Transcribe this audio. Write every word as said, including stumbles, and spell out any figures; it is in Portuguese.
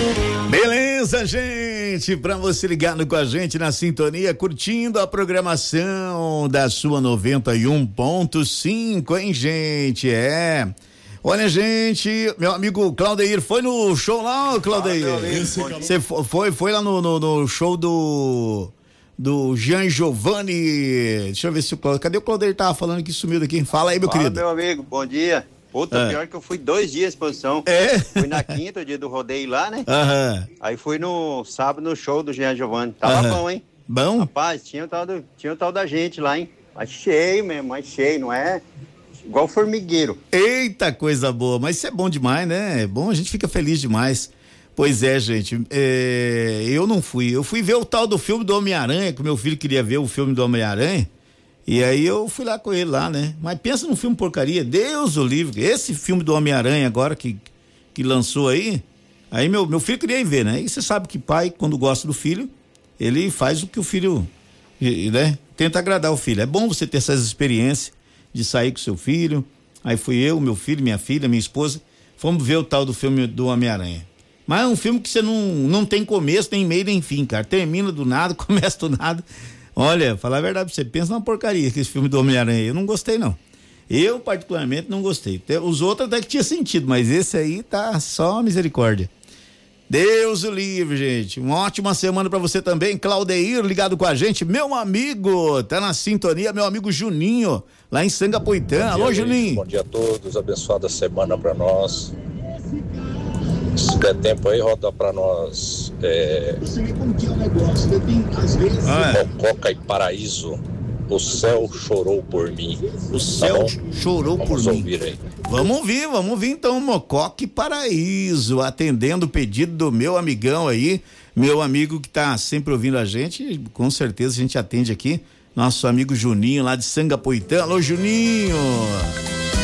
Beleza, gente, pra você ligado com a gente na sintonia, curtindo a programação da sua noventa e um ponto cinco, hein, gente? É. Olha, gente, meu amigo Claudeir, foi no show lá, Claudeir? Você foi, foi lá no, no, no show do do Jean Giovanni. Deixa eu ver se o Claudeir, cadê o Claudeir? Tava falando que sumiu daqui. Fala aí, meu Fala, querido. Meu amigo, bom dia. Puta, é. pior que eu fui dois dias de exposição. É? Fui na quinta, o dia do rodeio lá, né? Aham. Aí fui no sábado no show do Jean Giovanni. Tava Aham. bom, hein? Bom? Rapaz, tinha o tal, do, tinha o tal da gente lá, hein? Mas cheio mesmo, mas cheio, não é? Igual formigueiro. Eita, coisa boa, mas isso é bom demais, né? É bom, a gente fica feliz demais. Pois é, gente, é, eu não fui, eu fui ver o tal do filme do Homem-Aranha, que meu filho queria ver o filme do Homem-Aranha, e aí eu fui lá com ele lá, né? Mas pensa num filme porcaria, Deus o livre, esse filme do Homem-Aranha agora que, que lançou aí, aí meu, meu filho queria ir ver, né? E você sabe que pai, quando gosta do filho, ele faz o que o filho, né? Tenta agradar o filho. É bom você ter essas experiências de sair com seu filho. Aí fui eu, meu filho, minha filha, minha esposa, fomos ver o tal do filme do Homem-Aranha. Mas é um filme que você não, não tem começo, nem meio, nem fim, cara. Termina do nada, começa do nada. Olha, falar a verdade pra você, pensa numa porcaria que esse filme do Homem-Aranha. Eu não gostei, não. Eu, particularmente, não gostei. Os outros até que tinha sentido, mas esse aí tá só misericórdia. Deus o livre, gente. Uma ótima semana pra você também, Claudeir, ligado com a gente, meu amigo, tá na sintonia, meu amigo Juninho, lá em Sangapoitã. Alô, Juninho. Bom dia a todos, abençoada semana pra nós. Se der tempo aí, roda pra nós é... ah, é. Mococa e Paraíso. O céu chorou por mim. O céu tá chorou vamos por mim. Ouvir aí. Vamos ouvir, vamos ouvir então Mococa e Paraíso, atendendo o pedido do meu amigão aí, meu amigo que tá sempre ouvindo a gente, com certeza a gente atende aqui, nosso amigo Juninho lá de Sangapoitã. Alô, Juninho!